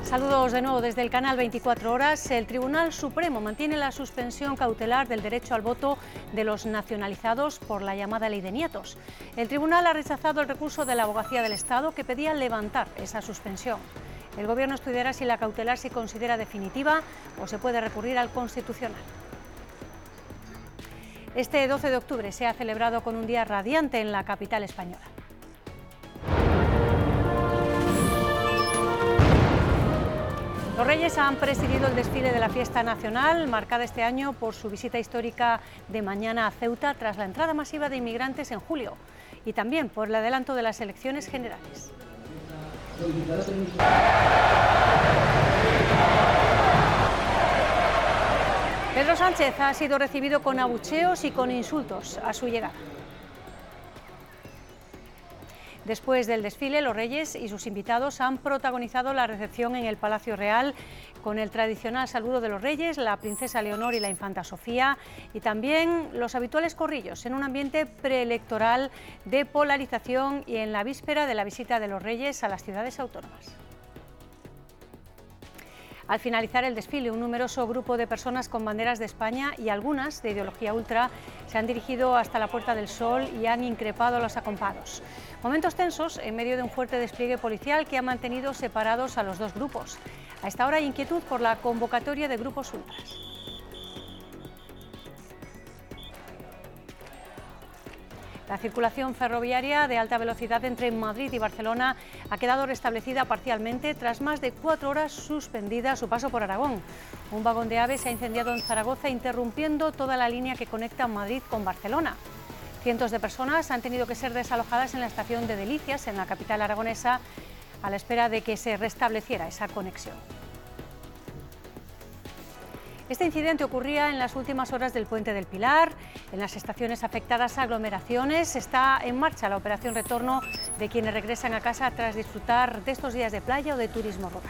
Saludos de nuevo desde el canal 24 Horas. El Tribunal Supremo mantiene la suspensión cautelar del derecho al voto de los nacionalizados por la llamada Ley de Nietos. El tribunal ha rechazado el recurso de la Abogacía del Estado que pedía levantar esa suspensión. El Gobierno estudiará si la cautelar se considera definitiva o se puede recurrir al Constitucional. Este 12 de octubre se ha celebrado con un día radiante en la capital española. Los Reyes han presidido el desfile de la fiesta nacional, marcada este año por su visita histórica de mañana a Ceuta tras la entrada masiva de inmigrantes en julio y también por el adelanto de las elecciones generales. Pedro Sánchez ha sido recibido con abucheos y con insultos a su llegada. Después del desfile, los Reyes y sus invitados han protagonizado la recepción en el Palacio Real con el tradicional saludo de los Reyes, la princesa Leonor y la infanta Sofía, y también los habituales corrillos en un ambiente preelectoral de polarización y en la víspera de la visita de los Reyes a las ciudades autónomas. Al finalizar el desfile, un numeroso grupo de personas con banderas de España y algunas de ideología ultra se han dirigido hasta la Puerta del Sol y han increpado a los acompados. Momentos tensos en medio de un fuerte despliegue policial que ha mantenido separados a los dos grupos. A esta hora hay inquietud por la convocatoria de grupos ultras. La circulación ferroviaria de alta velocidad entre Madrid y Barcelona ha quedado restablecida parcialmente tras más de 4 horas suspendida a su paso por Aragón. Un vagón de AVE se ha incendiado en Zaragoza, interrumpiendo toda la línea que conecta Madrid con Barcelona. Cientos de personas han tenido que ser desalojadas en la estación de Delicias, en la capital aragonesa, a la espera de que se restableciera esa conexión. Este incidente ocurría en las últimas horas del Puente del Pilar. En las estaciones afectadas a aglomeraciones está en marcha la operación retorno de quienes regresan a casa tras disfrutar de estos días de playa o de turismo rural.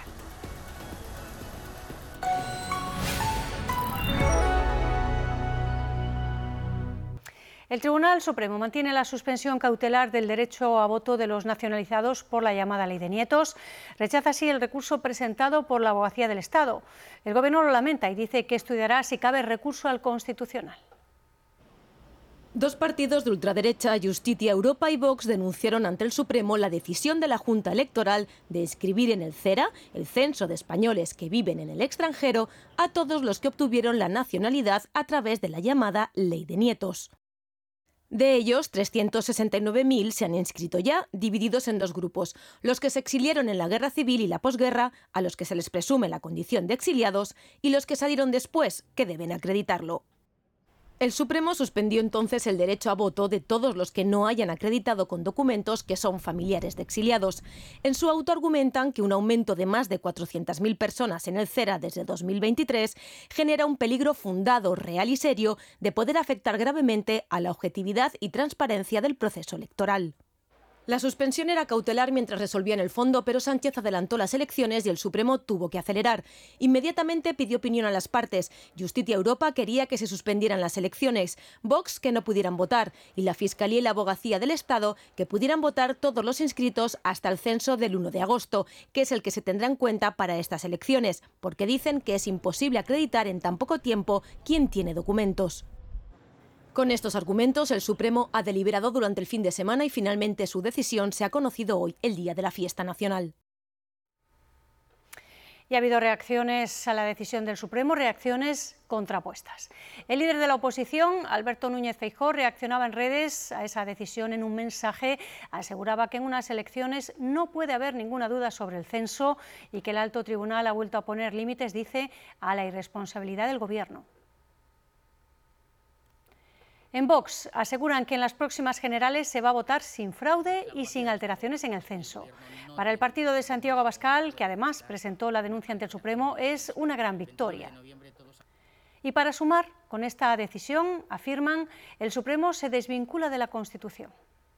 El Tribunal Supremo mantiene la suspensión cautelar del derecho a voto de los nacionalizados por la llamada Ley de Nietos. Rechaza así el recurso presentado por la Abogacía del Estado. El Gobierno lo lamenta y dice que estudiará si cabe recurso al Constitucional. Dos partidos de ultraderecha, Justicia Europa y Vox, denunciaron ante el Supremo la decisión de la Junta Electoral de inscribir en el CERA, el Censo de Españoles que viven en el extranjero, a todos los que obtuvieron la nacionalidad a través de la llamada Ley de Nietos. De ellos, 369.000 se han inscrito ya, divididos en dos grupos, los que se exiliaron en la guerra civil y la posguerra, a los que se les presume la condición de exiliados, y los que salieron después, que deben acreditarlo. El Supremo suspendió entonces el derecho a voto de todos los que no hayan acreditado con documentos que son familiares de exiliados. En su auto argumentan que un aumento de más de 400.000 personas en el CERA desde 2023 genera un peligro fundado, real y serio de poder afectar gravemente a la objetividad y transparencia del proceso electoral. La suspensión era cautelar mientras resolvían el fondo, pero Sánchez adelantó las elecciones y el Supremo tuvo que acelerar. Inmediatamente pidió opinión a las partes. Justicia Europa quería que se suspendieran las elecciones, Vox que no pudieran votar y la Fiscalía y la Abogacía del Estado que pudieran votar todos los inscritos hasta el censo del 1 de agosto, que es el que se tendrá en cuenta para estas elecciones, porque dicen que es imposible acreditar en tan poco tiempo quién tiene documentos. Con estos argumentos, el Supremo ha deliberado durante el fin de semana y finalmente su decisión se ha conocido hoy, el día de la fiesta nacional. Y ha habido reacciones a la decisión del Supremo, reacciones contrapuestas. El líder de la oposición, Alberto Núñez Feijóo, reaccionaba en redes a esa decisión en un mensaje. Aseguraba que en unas elecciones no puede haber ninguna duda sobre el censo y que el alto tribunal ha vuelto a poner límites, dice, a la irresponsabilidad del Gobierno. En Vox aseguran que en las próximas generales se va a votar sin fraude y sin alteraciones en el censo. Para el partido de Santiago Abascal, que además presentó la denuncia ante el Supremo, es una gran victoria. Y para sumar, con esta decisión, afirman, el Supremo se desvincula de la Constitución.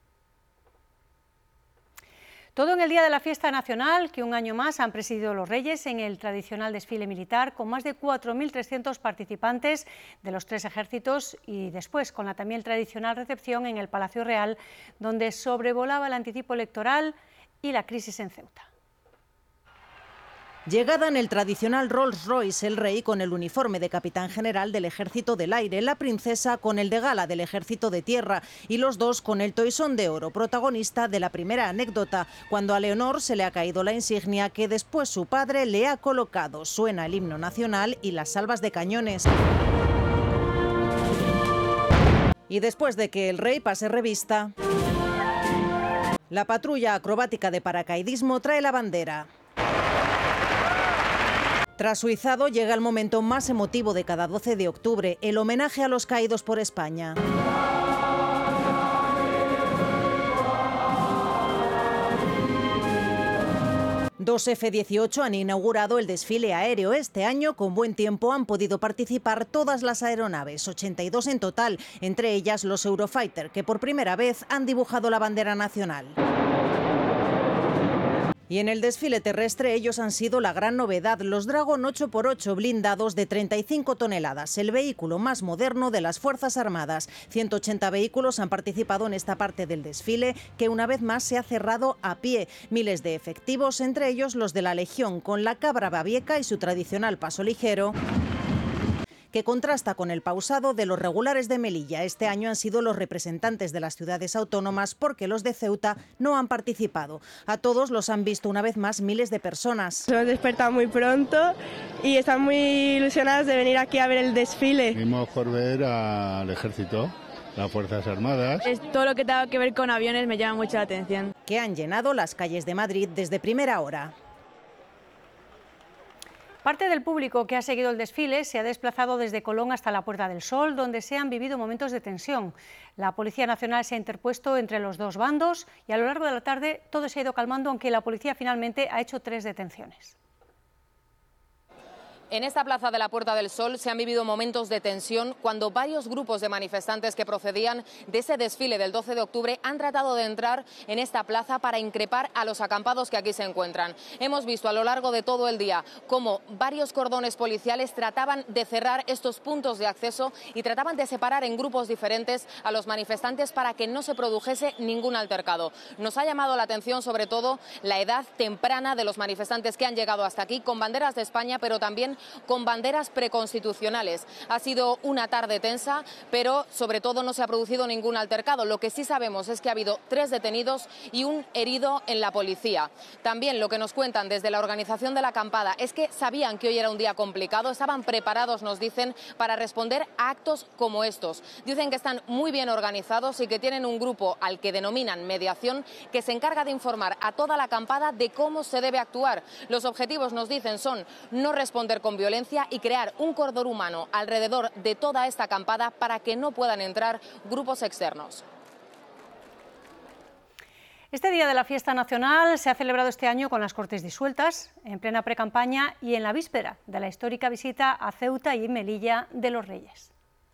Todo en el día de la fiesta nacional, que un año más han presidido los Reyes en el tradicional desfile militar, con más de 4.300 participantes de los 3 ejércitos y después con la también tradicional recepción en el Palacio Real, donde sobrevolaba el anticipo electoral y la crisis en Ceuta. Llegada en el tradicional Rolls Royce, el rey con el uniforme de capitán general del Ejército del Aire, la princesa con el de gala del Ejército de Tierra y los dos con el toisón de oro, protagonista de la primera anécdota, cuando a Leonor se le ha caído la insignia que después su padre le ha colocado. Suena el himno nacional y las salvas de cañones. Y después de que el rey pase revista, la patrulla acrobática de paracaidismo trae la bandera. Tras su izado llega el momento más emotivo de cada 12 de octubre, el homenaje a los caídos por España. Dos F-18 han inaugurado el desfile aéreo. Este año, con buen tiempo, han podido participar todas las aeronaves, 82 en total, entre ellas los Eurofighter, que por primera vez han dibujado la bandera nacional. Y en el desfile terrestre ellos han sido la gran novedad, los Dragon 8x8 blindados de 35 toneladas, el vehículo más moderno de las Fuerzas Armadas. 180 vehículos han participado en esta parte del desfile, que una vez más se ha cerrado a pie. Miles de efectivos, entre ellos los de la Legión, con la cabra babieca y su tradicional paso ligero, que contrasta con el pausado de los regulares de Melilla. Este año han sido los representantes de las ciudades autónomas porque los de Ceuta no han participado. A todos los han visto una vez más miles de personas. Hemos despertado muy pronto y están muy ilusionados de venir aquí a ver el desfile. Venimos por ver al ejército, las Fuerzas Armadas. Todo lo que tenga que ver con aviones me llama mucho la atención. Que han llenado las calles de Madrid desde primera hora. Parte del público que ha seguido el desfile se ha desplazado desde Colón hasta la Puerta del Sol, donde se han vivido momentos de tensión. La Policía Nacional se ha interpuesto entre los dos bandos y a lo largo de la tarde todo se ha ido calmando, aunque la policía finalmente ha hecho 3 detenciones. En esta plaza de la Puerta del Sol se han vivido momentos de tensión cuando varios grupos de manifestantes que procedían de ese desfile del 12 de octubre han tratado de entrar en esta plaza para increpar a los acampados que aquí se encuentran. Hemos visto a lo largo de todo el día cómo varios cordones policiales trataban de cerrar estos puntos de acceso y trataban de separar en grupos diferentes a los manifestantes para que no se produjese ningún altercado. Nos ha llamado la atención sobre todo la edad temprana de los manifestantes que han llegado hasta aquí con banderas de España, pero también con banderas preconstitucionales. Ha sido una tarde tensa, pero sobre todo no se ha producido ningún altercado. Lo que sí sabemos es que ha habido 3 detenidos y un herido en la policía. También lo que nos cuentan desde la organización de la acampada es que sabían que hoy era un día complicado, estaban preparados, nos dicen, para responder a actos como estos. Dicen que están muy bien organizados y que tienen un grupo al que denominan mediación que se encarga de informar a toda la acampada de cómo se debe actuar. Los objetivos, nos dicen, son no responder con violencia y crear un cordón humano alrededor de toda esta acampada para que no puedan entrar grupos externos. Este día de la fiesta nacional se ha celebrado este año con las Cortes disueltas, en plena precampaña y en la víspera de la histórica visita a Ceuta y Melilla de los Reyes.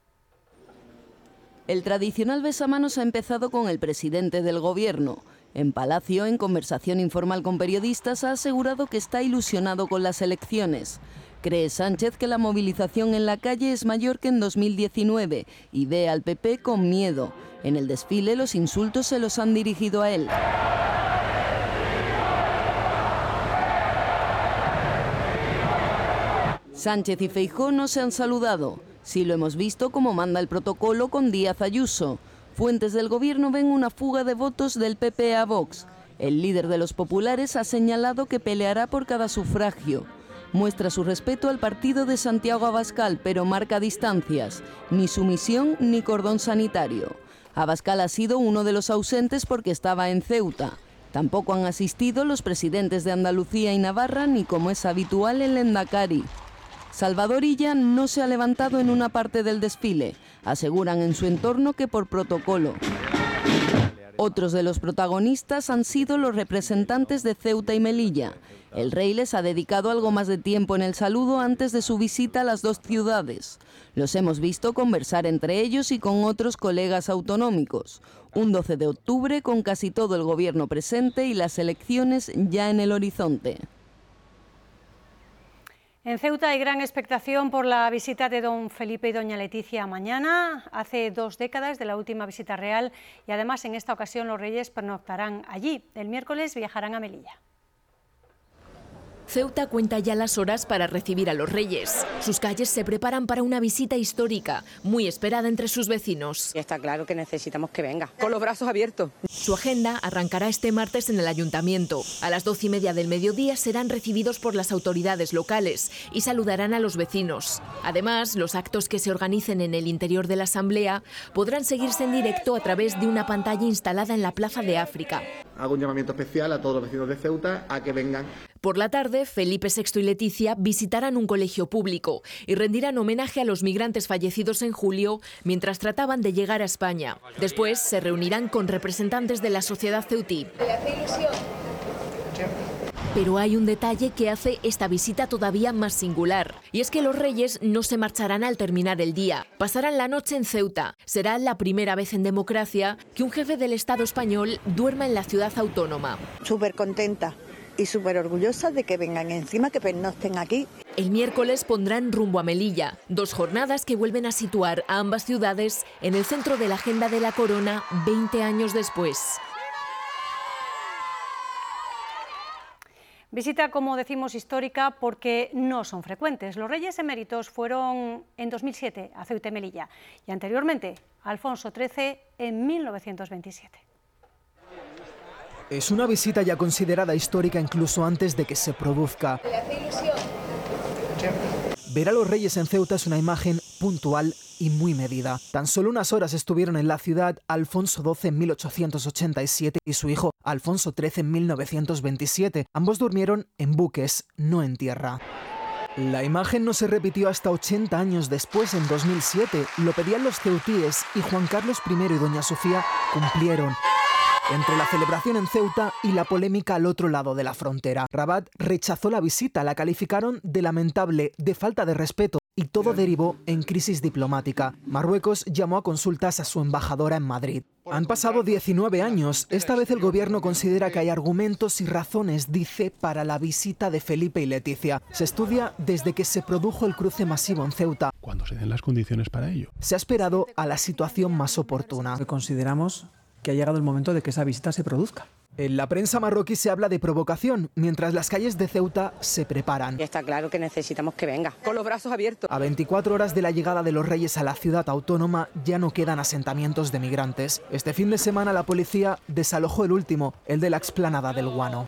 El tradicional besamanos ha empezado con el presidente del Gobierno. En Palacio, en conversación informal con periodistas, ha asegurado que está ilusionado con las elecciones. Cree Sánchez que la movilización en la calle es mayor que en 2019 y ve al PP con miedo. En el desfile los insultos se los han dirigido a él. Sánchez y Feijóo no se han saludado. Sí lo hemos visto como manda el protocolo con Díaz Ayuso. Fuentes del Gobierno ven una fuga de votos del PP a Vox. El líder de los populares ha señalado que peleará por cada sufragio. Muestra su respeto al partido de Santiago Abascal, pero marca distancias. Ni sumisión ni cordón sanitario. Abascal ha sido uno de los ausentes porque estaba en Ceuta. Tampoco han asistido los presidentes de Andalucía y Navarra, ni como es habitual el Endacari. Salvador Illa no se ha levantado en una parte del desfile. Aseguran en su entorno que por protocolo. Otros de los protagonistas han sido los representantes de Ceuta y Melilla. El rey les ha dedicado algo más de tiempo en el saludo antes de su visita a las dos ciudades. Los hemos visto conversar entre ellos y con otros colegas autonómicos. Un 12 de octubre con casi todo el Gobierno presente y las elecciones ya en el horizonte. En Ceuta hay gran expectación por la visita de don Felipe y doña Leticia mañana. Hace 2 décadas de la última visita real y además en esta ocasión los reyes pernoctarán allí. El miércoles viajarán a Melilla. Ceuta cuenta ya las horas para recibir a los Reyes. Sus calles se preparan para una visita histórica, muy esperada entre sus vecinos. Está claro que necesitamos que venga, con los brazos abiertos. Su agenda arrancará este martes en el Ayuntamiento. A las 12:30 del mediodía serán recibidos por las autoridades locales y saludarán a los vecinos. Además, los actos que se organicen en el interior de la Asamblea podrán seguirse en directo a través de una pantalla instalada en la Plaza de África. Hago un llamamiento especial a todos los vecinos de Ceuta a que vengan. Por la tarde, Felipe VI y Leticia visitarán un colegio público y rendirán homenaje a los migrantes fallecidos en julio mientras trataban de llegar a España. Después se reunirán con representantes de la sociedad ceutí. Pero hay un detalle que hace esta visita todavía más singular. Y es que los Reyes no se marcharán al terminar el día. Pasarán la noche en Ceuta. Será la primera vez en democracia que un jefe del Estado español duerma en la ciudad autónoma. Súper contenta y súper orgullosa de que vengan encima, que pernocten aquí. El miércoles pondrán rumbo a Melilla, 2 jornadas que vuelven a situar a ambas ciudades en el centro de la agenda de la corona 20 años después. Visita, como decimos, histórica porque no son frecuentes. Los reyes eméritos fueron en 2007 a Ceuta y Melilla y anteriormente Alfonso XIII en 1927. Es una visita ya considerada histórica incluso antes de que se produzca. Ver a los reyes en Ceuta es una imagen puntual y muy medida. Tan solo unas horas estuvieron en la ciudad Alfonso XII en 1887 y su hijo Alfonso XIII en 1927. Ambos durmieron en buques, no en tierra. La imagen no se repitió hasta 80 años después, en 2007. Lo pedían los ceutíes y Juan Carlos I y doña Sofía cumplieron. Entre la celebración en Ceuta y la polémica al otro lado de la frontera, Rabat rechazó la visita, la calificaron de lamentable, de falta de respeto, y todo derivó en crisis diplomática. Marruecos llamó a consultas a su embajadora en Madrid. Han pasado 19 años. Esta vez el gobierno considera que hay argumentos y razones, dice, para la visita de Felipe y Leticia. Se estudia desde que se produjo el cruce masivo en Ceuta. Cuando se den las condiciones para ello. Se ha esperado a la situación más oportuna. Consideramos que ha llegado el momento de que esa visita se produzca. En la prensa marroquí se habla de provocación, mientras las calles de Ceuta se preparan. Está claro que necesitamos que venga, con los brazos abiertos. A 24 horas de la llegada de los reyes a la ciudad autónoma ya no quedan asentamientos de migrantes. Este fin de semana la policía desalojó el último, el de la explanada del Guano.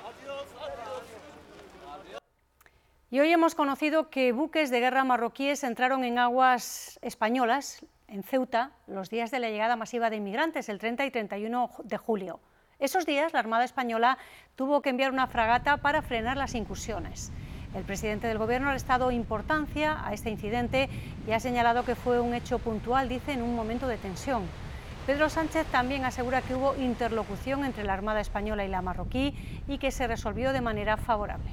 Y hoy hemos conocido que buques de guerra marroquíes entraron en aguas españolas, en Ceuta, los días de la llegada masiva de inmigrantes, el 30 y 31 de julio. Esos días la Armada Española tuvo que enviar una fragata para frenar las incursiones. El presidente del Gobierno ha restado importancia a este incidente y ha señalado que fue un hecho puntual, dice, en un momento de tensión. Pedro Sánchez también asegura que hubo interlocución entre la Armada Española y la marroquí y que se resolvió de manera favorable.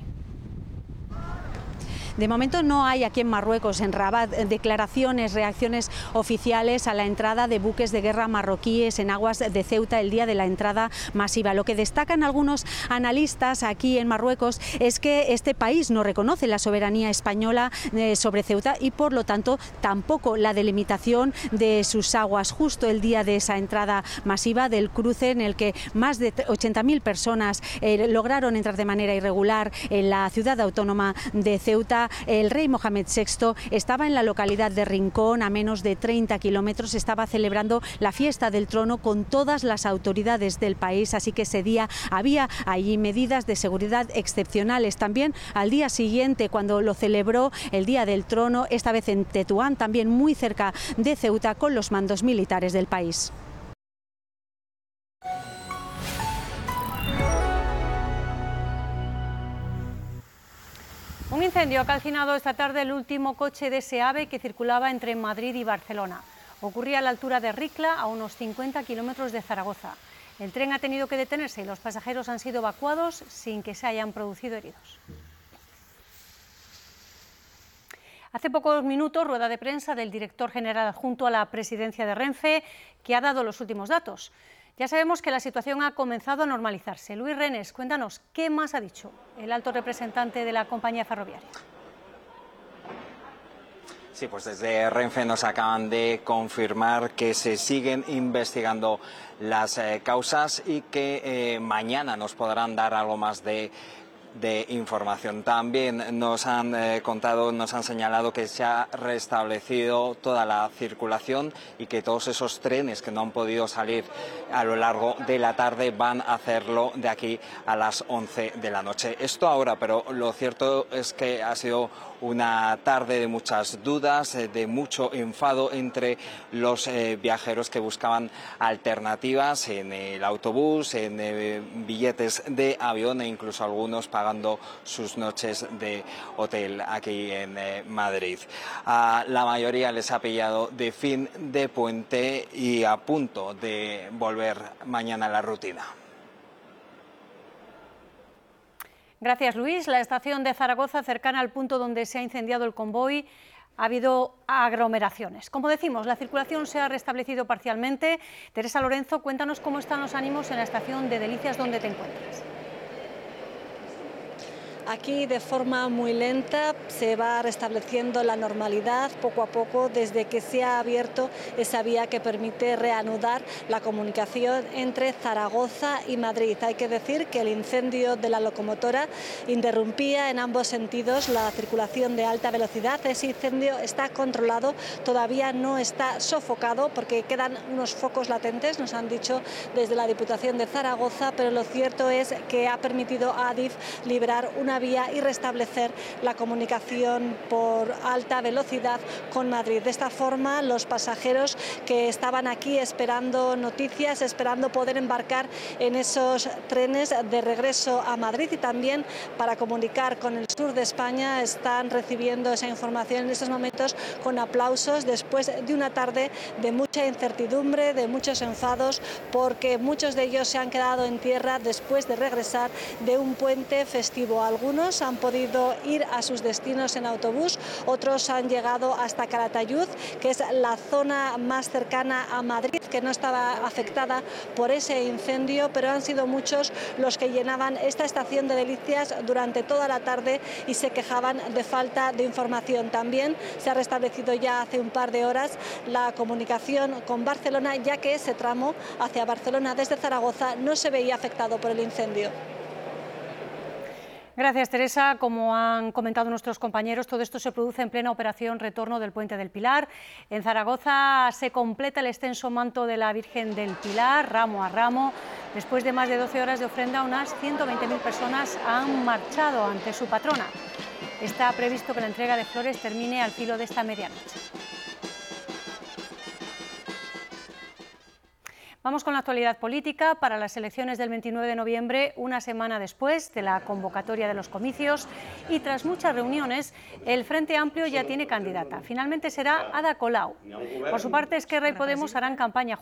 De momento no hay aquí en Marruecos, en Rabat, declaraciones, reacciones oficiales a la entrada de buques de guerra marroquíes en aguas de Ceuta el día de la entrada masiva. Lo que destacan algunos analistas aquí en Marruecos es que este país no reconoce la soberanía española sobre Ceuta y por lo tanto tampoco la delimitación de sus aguas. Justo el día de esa entrada masiva del cruce en el que más de 80.000 personas lograron entrar de manera irregular en la ciudad autónoma de Ceuta, el rey Mohamed VI estaba en la localidad de Rincón, a menos de 30 kilómetros, estaba celebrando la fiesta del trono con todas las autoridades del país, así que ese día había allí medidas de seguridad excepcionales. También al día siguiente, cuando lo celebró el Día del Trono, esta vez en Tetuán, también muy cerca de Ceuta, con los mandos militares del país. Un incendio ha calcinado esta tarde el último coche de SEAVE que circulaba entre Madrid y Barcelona. Ocurría a la altura de Ricla, a unos 50 kilómetros de Zaragoza. El tren ha tenido que detenerse y los pasajeros han sido evacuados sin que se hayan producido heridos. Hace pocos minutos, rueda de prensa del director general adjunto a la presidencia de Renfe, que ha dado los últimos datos. Ya sabemos que la situación ha comenzado a normalizarse. Luis Renes, cuéntanos, ¿qué más ha dicho el alto representante de la compañía ferroviaria? Sí, pues desde Renfe nos acaban de confirmar que se siguen investigando las causas y que mañana nos podrán dar algo más de de información. También nos han contado, nos han señalado que se ha restablecido toda la circulación y que todos esos trenes que no han podido salir a lo largo de la tarde van a hacerlo de aquí a las 11 de la noche. Esto ahora, pero lo cierto es que ha sido una tarde de muchas dudas, de mucho enfado entre los viajeros que buscaban alternativas en el autobús, en billetes de avión e incluso algunos pagando sus noches de hotel aquí en Madrid. A la mayoría les ha pillado de fin de puente y a punto de volver mañana a la rutina. Gracias, Luis. La estación de Zaragoza, cercana al punto donde se ha incendiado el convoy, ha habido aglomeraciones. Como decimos, la circulación se ha restablecido parcialmente. Teresa Lorenzo, cuéntanos cómo están los ánimos en la estación de Delicias donde te encuentras. Aquí de forma muy lenta se va restableciendo la normalidad poco a poco desde que se ha abierto esa vía que permite reanudar la comunicación entre Zaragoza y Madrid. Hay que decir que el incendio de la locomotora interrumpía en ambos sentidos la circulación de alta velocidad. Ese incendio está controlado, todavía no está sofocado porque quedan unos focos latentes, nos han dicho desde la Diputación de Zaragoza, pero lo cierto es que ha permitido a Adif liberar una vía y restablecer la comunicación por alta velocidad con Madrid. De esta forma, los pasajeros que estaban aquí esperando noticias, esperando poder embarcar en esos trenes de regreso a Madrid y también para comunicar con el sur de España, están recibiendo esa información en estos momentos con aplausos después de una tarde de mucha incertidumbre, de muchos enfados, porque muchos de ellos se han quedado en tierra después de regresar de un puente festivo. Algunos han podido ir a sus destinos en autobús, otros han llegado hasta Calatayud, que es la zona más cercana a Madrid, que no estaba afectada por ese incendio, pero han sido muchos los que llenaban esta estación de Delicias durante toda la tarde y se quejaban de falta de información. También se ha restablecido ya hace un par de horas la comunicación con Barcelona, ya que ese tramo hacia Barcelona desde Zaragoza no se veía afectado por el incendio. Gracias, Teresa. Como han comentado nuestros compañeros, todo esto se produce en plena operación retorno del Puente del Pilar. En Zaragoza se completa el extenso manto de la Virgen del Pilar, ramo a ramo. Después de más de 12 horas de ofrenda, unas 120.000 personas han marchado ante su patrona. Está previsto que la entrega de flores termine al filo de esta medianoche. Vamos con la actualidad política. Para las elecciones del 29 de noviembre, una semana después de la convocatoria de los comicios y tras muchas reuniones, el Frente Amplio ya tiene candidata. Finalmente será Ada Colau. Por su parte, Esquerra y Podemos harán campaña